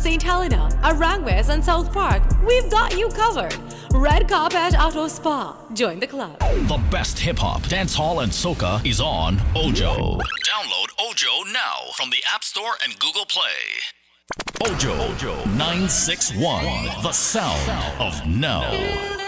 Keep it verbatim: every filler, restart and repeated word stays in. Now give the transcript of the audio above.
Saint Helena, Aranguez, and South Park, we've got you covered. Red Carpet Auto Spa. Join the club. The best hip-hop, dancehall, and soca is on Ojo. Download Ojo now from the App Store and Google Play. Ojo, Ojo nine six one, the sound of no.